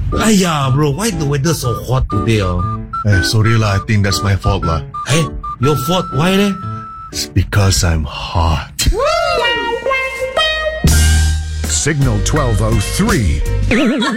Aya, bro, why the weather so hot today? Hey, sorry lah, I think that's my fault lah. Hey, your fault. Why eh? It's because I'm hot. Signal 1203.